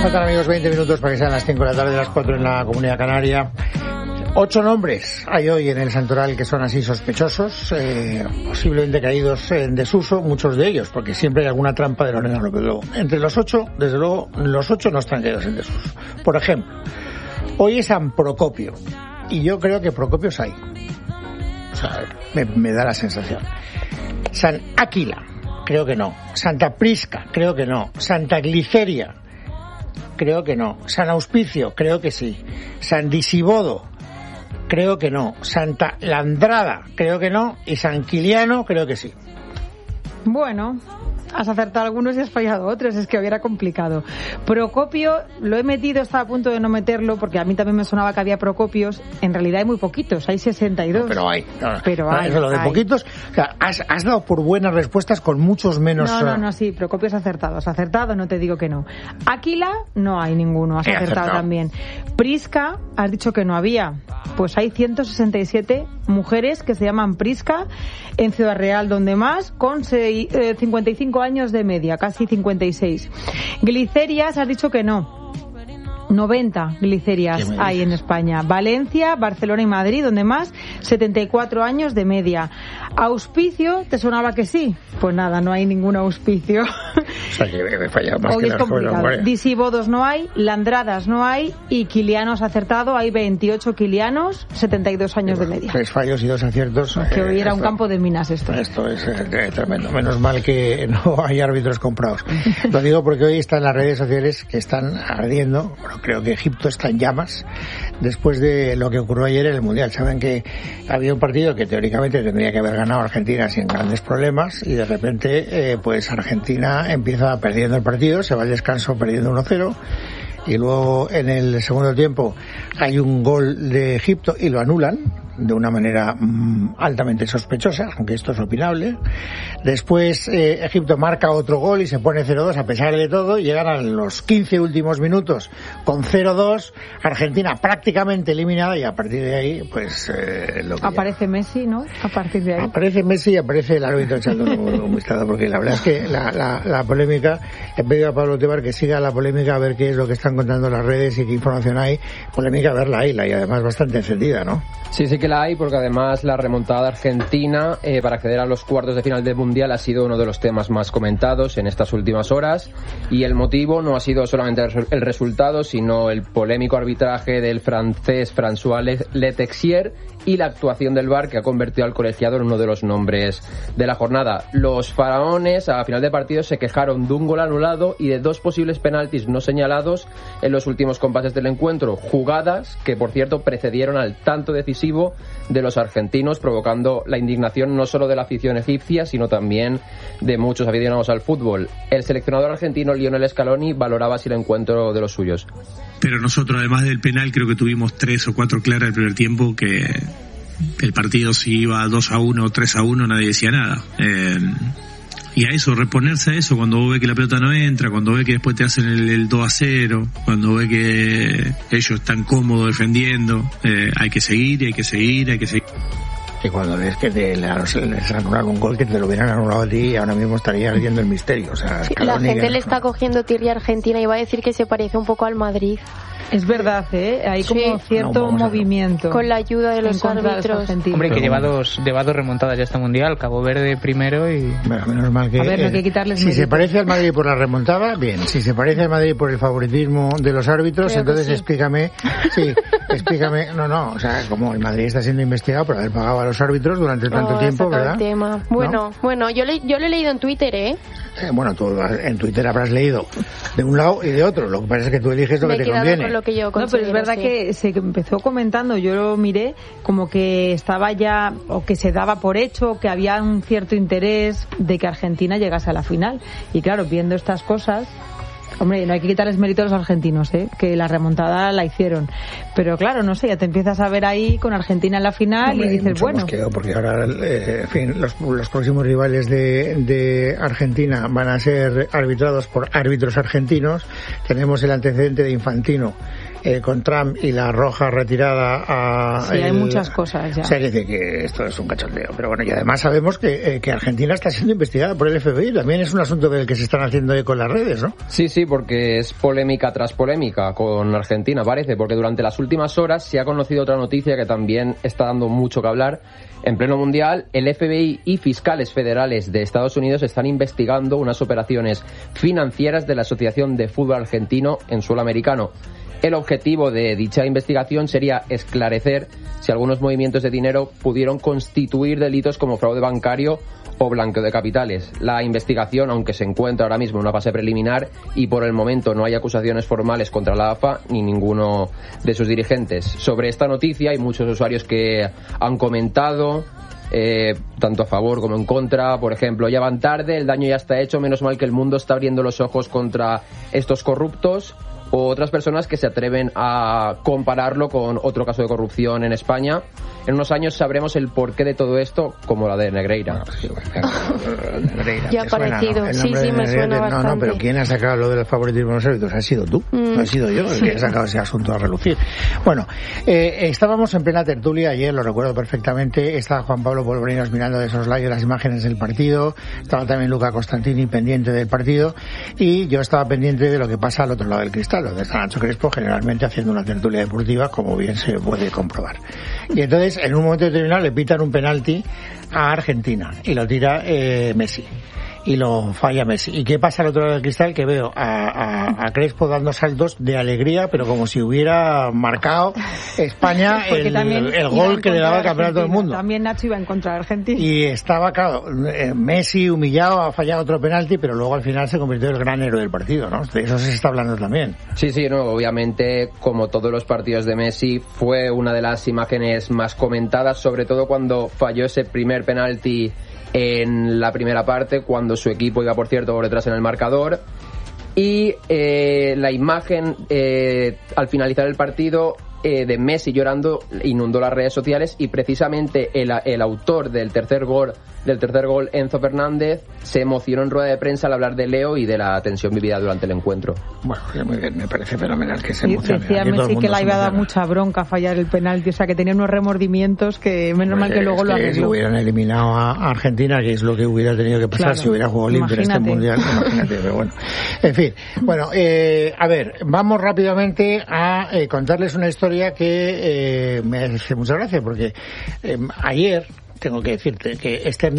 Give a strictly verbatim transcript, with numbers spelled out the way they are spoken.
faltan, amigos, veinte minutos para que sean las cinco de la tarde, las cuatro en la Comunidad Canaria. Ocho nombres hay hoy en el santoral que son así sospechosos, eh, posiblemente caídos en desuso, muchos de ellos, porque siempre hay alguna trampa de Lorena López Lobo. Entre los ocho, desde luego, los ocho no están caídos en desuso. Por ejemplo, hoy es San Procopio, y yo creo que Procopios hay. O sea, me, me da la sensación. San Áquila, creo que no. Santa Prisca, creo que no. Santa Gliceria, creo que no. San Auspicio, creo que sí. San Disibodo, creo que no. Santa Landrada, creo que no. Y San Quiliano, creo que sí. Bueno, has acertado algunos y has fallado otros, es que hubiera complicado. Procopio, lo he metido, estaba a punto de no meterlo, porque a mí también me sonaba que había Procopios. En realidad hay muy poquitos, hay sesenta y dos. No, pero hay. No, pero no, hay. Eso, lo de hay. poquitos, o sea, has, has dado por buenas respuestas con muchos menos. No, no, no, sí, Procopio has acertado, has acertado, no te digo que no. Áquila, no hay ninguno, has He acertado, acertado también. Prisca, has dicho que no había. Pues hay ciento sesenta y siete mujeres que se llaman Prisca en Ciudad Real, donde más, con cincuenta y cinco años de media, casi cincuenta y seis. Glicerias, has dicho que no. noventa glicerias hay en España. Valencia, Barcelona y Madrid, donde más, setenta y cuatro años de media. Auspicio, ¿te sonaba que sí? Pues nada, no hay ningún auspicio. O sea, que he fallado más Hoy que es las complicado. Disibodos no hay, Landradas no hay y Quilianos acertado, hay veintiocho Quilianos, setenta y dos años de media. Tres fallos y dos aciertos. Que hoy eh, era esto, un campo de minas esto. Esto es eh, tremendo. Menos mal que no hay árbitros comprados. Lo digo porque hoy están las redes sociales que están ardiendo. Bueno, creo que Egipto está en llamas después de lo que ocurrió ayer en el Mundial. Saben que había un partido que teóricamente tendría que haber ganado Argentina sin grandes problemas y de repente eh, pues Argentina empieza perdiendo el partido, se va al descanso perdiendo uno cero y luego en el segundo tiempo hay un gol de Egipto y lo anulan de una manera mmm, altamente sospechosa, aunque esto es opinable. Después eh, Egipto marca otro gol y se pone cero dos a pesar de todo, y llegan a los quince últimos minutos con cero dos, Argentina prácticamente eliminada, y a partir de ahí pues eh, lo que aparece ya... Messi, ¿no? A partir de ahí aparece Messi y aparece el árbitro echando un vistazo, porque la verdad es que la, la, la polémica, he pedido a Pablo Tebar que siga la polémica, a ver qué es lo que están contando las redes y qué información hay. Polémica, verla ahí, y además bastante encendida, ¿no? Sí, sí que la hay, porque además la remontada de Argentina eh, para acceder a los cuartos de final del Mundial ha sido uno de los temas más comentados en estas últimas horas, y el motivo no ha sido solamente el resultado, sino el polémico arbitraje del francés François Letexier y la actuación del V A R, que ha convertido al colegiado en uno de los nombres de la jornada. Los faraones a final de partido se quejaron de un gol anulado y de dos posibles penaltis no señalados en los últimos compases del encuentro, jugadas que por cierto precedieron al tanto decisivo de los argentinos, provocando la indignación no solo de la afición egipcia, sino también de muchos aficionados al fútbol. El seleccionador argentino Lionel Scaloni valoraba así el encuentro de los suyos. Pero nosotros, además del penal, creo que tuvimos tres o cuatro claras el primer tiempo, que el partido si iba dos a uno o tres a uno nadie decía nada. Eh, y a eso, reponerse a eso, cuando vos ves que la pelota no entra, cuando ves que después te hacen el, el dos a cero, cuando ves que ellos están cómodos defendiendo, eh, hay que seguir, hay que seguir, hay que seguir. Y cuando ves que te les anulan un gol que te lo hubieran anulado a ti, ahora mismo estaría ardiendo el misterio. O sea, sí, la gente le está cogiendo tirria a Argentina y va a decir que se parece un poco al Madrid. Es verdad, ¿eh? Hay como sí. cierto no, movimiento. Con la ayuda de los árbitros. Hombre, que lleva dos, lleva dos remontadas ya este Mundial. Cabo Verde primero y... Bueno, menos mal que... A ver, no hay que quitarles si mérito. Se parece al Madrid por la remontada, bien. Si se parece al Madrid por el favoritismo de los árbitros, Creo entonces sí. explícame... Sí, explícame... No, no, o sea, como el Madrid está siendo investigado por haber pagado a los árbitros durante tanto oh, tiempo, ¿verdad? El tema. Bueno, ¿no? bueno, yo, le, yo lo he leído en Twitter, ¿eh? Eh, bueno, tú en Twitter habrás leído de un lado y de otro. Lo que pasa es que tú eliges lo Me que te conviene. Con lo que yo no, pero es verdad sí. que se empezó comentando, yo lo miré, como que estaba ya, o que se daba por hecho, que había un cierto interés de que Argentina llegase a la final. Y claro, viendo estas cosas... Hombre, no hay que quitarles mérito a los argentinos, ¿eh? Que la remontada la hicieron. Pero claro, no sé, ya te empiezas a ver ahí con Argentina en la final. Hombre, y dices, bueno... Mosqueo, porque ahora, eh, en fin, los, los próximos rivales de, de Argentina van a ser arbitrados por árbitros argentinos. Tenemos el antecedente de Infantino eh, con Trump y la roja retirada a... Sí, el, hay muchas cosas ya. O sea, que dice que esto es un cachondeo. Pero bueno, y además sabemos que, eh, que Argentina está siendo investigada por el F B I. También es un asunto del que se están haciendo eco en las redes, ¿no? Sí, sí, porque es polémica tras polémica con Argentina, parece, porque durante las últimas horas se ha conocido otra noticia que también está dando mucho que hablar. En pleno mundial, el F B I y fiscales federales de Estados Unidos están investigando unas operaciones financieras de la Asociación de Fútbol Argentino en suelo americano. El objetivo de dicha investigación sería esclarecer si algunos movimientos de dinero pudieron constituir delitos como fraude bancario o blanqueo de capitales. La investigación, aunque se encuentra ahora mismo en una fase preliminar y por el momento no hay acusaciones formales contra la A F A ni ninguno de sus dirigentes. Sobre esta noticia hay muchos usuarios que han comentado, eh, tanto a favor como en contra. Por ejemplo, ya van tarde, el daño ya está hecho, menos mal que el mundo está abriendo los ojos contra estos corruptos. O otras personas que se atreven a compararlo con otro caso de corrupción en España. En unos años sabremos el porqué de todo esto, como la de Negreira. Negreira ya ha parecido, ¿no? Sí, sí, me suena bastante. No, no, pero ¿quién ha sacado lo del favoritismo de los árbitros? Ha sido tú, mm. no ha sido yo el que ha sacado ese asunto a relucir. Bueno, eh, estábamos en plena tertulia ayer, lo recuerdo perfectamente, estaba Juan Pablo Polvorinos mirando de soslayo las imágenes del partido, estaba también Luca Costantini pendiente del partido, y yo estaba pendiente de lo que pasa al otro lado del cristal, donde está Nacho Crespo generalmente haciendo una tertulia deportiva, como bien se puede comprobar. Y entonces, en un momento determinado, le pitan un penalti a Argentina y lo tira eh, Messi. Y lo falla Messi. ¿Y qué pasa al otro lado del cristal? Que veo a, a, a Crespo dando saltos de alegría, pero como si hubiera marcado España el, el gol que le daba el campeonato del mundo. También Nacho iba en contra de Argentina. Y estaba, claro, Messi humillado, ha fallado otro penalti, pero luego al final se convirtió en el gran héroe del partido, ¿no? De eso se está hablando también. Sí, sí, no, obviamente, como todos los partidos de Messi, fue una de las imágenes más comentadas, sobre todo cuando falló ese primer penalti en la primera parte, cuando su equipo iba, por cierto, por detrás en el marcador. Y eh, la imagen eh, al finalizar el partido eh, de Messi llorando inundó las redes sociales, y precisamente el, el autor del tercer gol del tercer gol, Enzo Fernández, se emocionó en rueda de prensa al hablar de Leo y de la tensión vivida durante el encuentro. Bueno, muy bien, me parece fenomenal que se emocione. Decía Messi que le iba a dar mucha bronca fallar el penalti, o sea que tenía unos remordimientos que menos pues mal que luego es lo arregló. Si hubieran eliminado a Argentina, que es lo que hubiera tenido que pasar, claro, si hubiera jugado limpio en este mundial, imagínate, pero bueno. En fin, bueno, eh, a ver, vamos rápidamente a eh, contarles una historia que eh, me hace mucha gracia, porque eh, ayer, tengo que decirte, que este